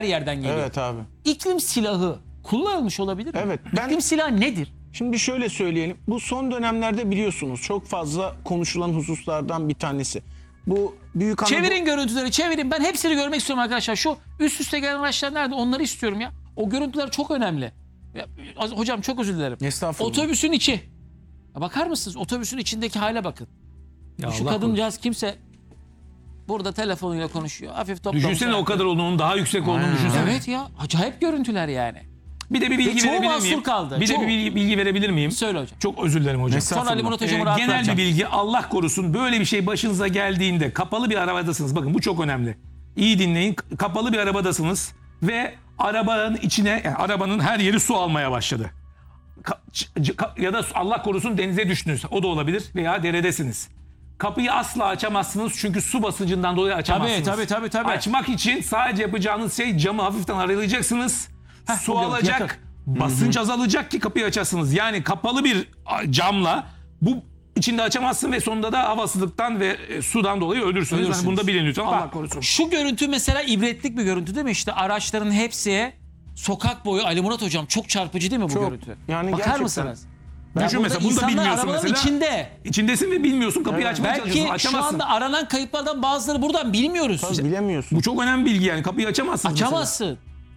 yerden geliyor. Evet abi. İklim silahı kullanılmış olabilir mi? Evet, İklim silahı nedir? Şimdi şöyle söyleyelim. Bu son dönemlerde biliyorsunuz çok fazla konuşulan hususlardan bir tanesi. Bu büyük Çevirin görüntüleri, çevirin. Ben hepsini görmek istiyorum arkadaşlar. Şu üst üste gelen araçlar nerede? Onları istiyorum ya. O görüntüler çok önemli. Ya, hocam çok özür dilerim. Estağfurullah. Otobüsün içi. Ya bakar mısınız? Otobüsün içindeki hale bakın. Ya Şu Allah kadıncağız kimse burada telefonuyla konuşuyor. Hafif toplamış. Düşünsene o kadar olduğunu, daha yüksek olduğunu düşünsene. Evet ya. Acayip görüntüler yani. Bir de bir bilgi çoğu verebilir mahsur miyim? kaldı, Bir de çoğu. bir bilgi verebilir miyim? Söyle hocam. Çok özür dilerim hocam. Estağfurullah. Sonra Ali Murat Hocam'ı rahat Genel bir bırakacağım. bilgi, Allah korusun, böyle bir şey başınıza geldiğinde kapalı bir arabadasınız. Bakın bu çok önemli. İyi dinleyin. Kapalı bir arabadasınız ve arabanın içine, yani arabanın her yeri su almaya başladı. Ya da Allah korusun denize düştünüz. O da olabilir. Veya deredesiniz. Kapıyı asla açamazsınız çünkü su basıncından dolayı açamazsınız. Tabii. Açmak için sadece yapacağınız şey camı hafiften aralayacaksınız. Su hocam, alacak, yakın. basınç azalacak ki kapıyı açasınız. Yani kapalı bir camla bu içinde açamazsın ve sonunda da havasızlıktan ve sudan dolayı ölürsünüz. Yani bunu da bilin lütfen. Allah korusun. Şu görüntü mesela ibretlik bir görüntü değil mi? İşte araçların hepsi sokak boyu. Ali Murat Hocam çok çarpıcı değil mi bu Çok. görüntü? Yani Bakar gerçekten. mısınız? Düşün Ya mesela, burada bunu da insanlar bilmiyorsun arabanın mesela. içinde. İçindesin ve bilmiyorsun, kapıyı açmaya Belki çalışıyorsun. şu Açamazsın. anda aranan kayıplardan bazıları buradan bilmiyoruz. Tabii bilemiyorsun. Bu çok önemli bilgi yani. Kapıyı açamazsın. Açamazsın.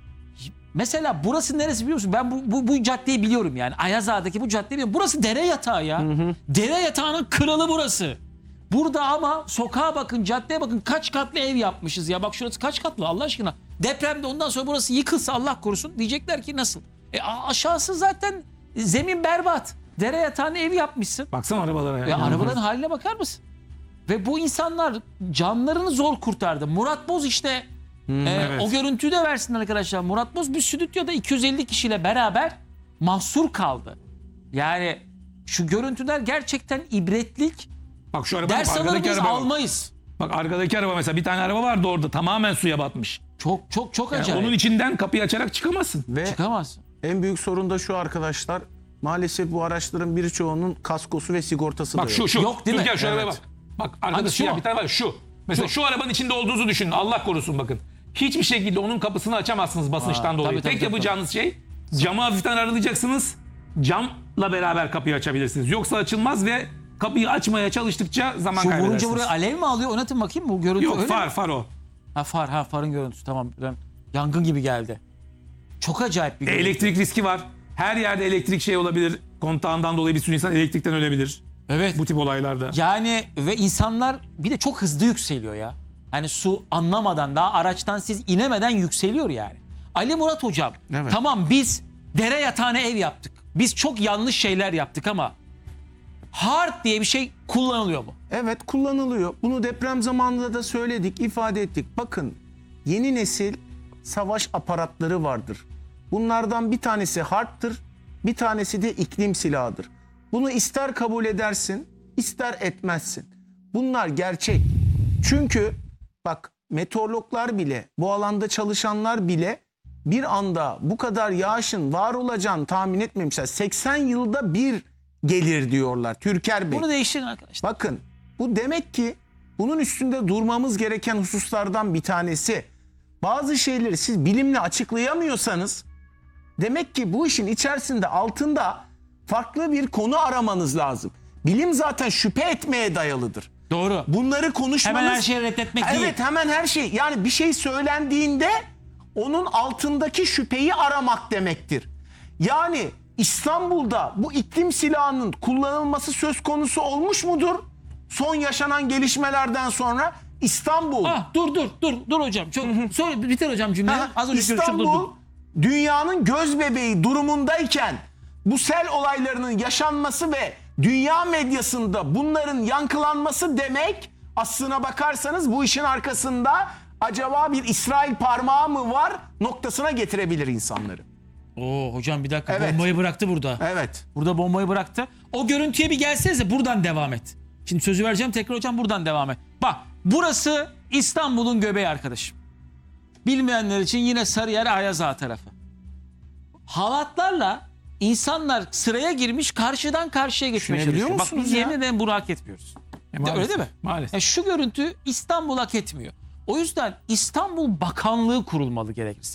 Mesela burası neresi biliyor musun? Ben bu caddeyi biliyorum yani. Ayazağa'daki bu caddeyi biliyorum. Burası dere yatağı ya. Dere yatağının kralı burası. Burada ama sokağa bakın, caddeye bakın, kaç katlı ev yapmışız ya. Bak şurası kaç katlı Allah aşkına. Depremde ondan sonra burası yıkılsa Allah korusun diyecekler ki nasıl? Aşağısı zaten zemin berbat. Dere yatağına ev yapmışsın. Baksana arabalara ya. Ya arabaların haline bakar mısın? Ve bu insanlar canlarını zor kurtardı. Murat Boz işte evet. o görüntüyü de versinler arkadaşlar. Murat Boz bir stüdyoda 250 kişiyle beraber mahsur kaldı. Yani şu görüntüler gerçekten ibretlik. Bak şu araba, Ders alır arkadaki biz araba. almayız. Bak arkadaki araba mesela, bir tane araba vardı orada tamamen suya batmış. Çok Yani acayip. onun içinden kapıyı açarak çıkamazsın. Ve Çıkamaz. en büyük sorun da şu arkadaşlar. Maalesef bu araçların birçoğunun kaskosu ve sigortası da Bak yok. şu. Yok değil mi? Gel şu arabaya Evet. bak. Bak arkada Hangisi siyah o? bir tane var şu. Mesela şu arabanın içinde olduğunuzu düşünün. Allah korusun bakın. Hiçbir şekilde onun kapısını açamazsınız basınçtan dolayı. tabii, Tek tabii. yapacağınız şey camı hafiften aralayacaksınız. Camla beraber kapıyı açabilirsiniz. Yoksa açılmaz ve kapıyı açmaya çalıştıkça zaman Şu vurunca kaybedersiniz. buraya alev mi alıyor? Oynatın bakayım bu görüntü Yok öyle mi? far o. Farın görüntüsü tamam. Yangın gibi geldi. Çok acayip bir görüntü. Elektrik riski var. Her yerde elektrik şey olabilir. Kontağından dolayı bir sürü insan elektrikten ölebilir. Evet. Bu tip olaylarda. Yani ve insanlar bir de çok hızlı yükseliyor ya. Hani su anlamadan daha araçtan siz inemeden yükseliyor yani. Ali Murat Hocam Evet. tamam biz dere yatağına ev yaptık. Biz çok yanlış şeyler yaptık ama hard diye bir şey kullanılıyor mu? Evet kullanılıyor. Bunu deprem zamanında da söyledik, ifade ettik. Bakın yeni nesil savaş aparatları vardır. Bunlardan bir tanesi harptır, bir tanesi de iklim silahıdır. Bunu ister kabul edersin, ister etmezsin. Bunlar gerçek. Çünkü bak meteorologlar bile, bu alanda çalışanlar bile bir anda bu kadar yağışın var olacağını tahmin etmemişler. 80 yılda bir gelir diyorlar Türker Bey. Bunu değiştirin arkadaşlar. Bakın bu demek ki bunun üstünde durmamız gereken hususlardan bir tanesi. Bazı şeyleri siz bilimle açıklayamıyorsanız demek ki bu işin içerisinde altında farklı bir konu aramanız lazım. Bilim zaten şüphe etmeye dayalıdır. Doğru. Bunları konuşmanız... Hemen her şeyi reddetmek değil. Evet hemen her şey. Yani bir şey söylendiğinde onun altındaki şüpheyi aramak demektir. Yani İstanbul'da bu iklim silahının kullanılması söz konusu olmuş mudur? Son yaşanan gelişmelerden sonra İstanbul... Dur hocam. Sonra bitir hocam cümleyi. Az önce İstanbul dünyanın göz bebeği durumundayken bu sel olaylarının yaşanması ve dünya medyasında bunların yankılanması demek, aslına bakarsanız bu işin arkasında acaba bir İsrail parmağı mı var noktasına getirebilir insanları. Hocam bir dakika Evet. bombayı bıraktı burada. Evet. Burada bombayı bıraktı. O görüntüye bir gelsenize buradan devam et. Şimdi sözü vereceğim tekrar hocam buradan devam et. Bak burası İstanbul'un göbeği arkadaşım. Bilmeyenler için yine Sarıyer Ayazağa tarafı. Halatlarla insanlar sıraya girmiş karşıdan karşıya geçmeye Düşünebiliyor çalışıyor. Bak biz musunuz ya? yemin ederim bunu hak etmiyoruz. Maalesef, Öyle değil mi? Maalesef. Ya şu görüntü İstanbul hak etmiyor. O yüzden İstanbul Bakanlığı kurulmalı gerekirse.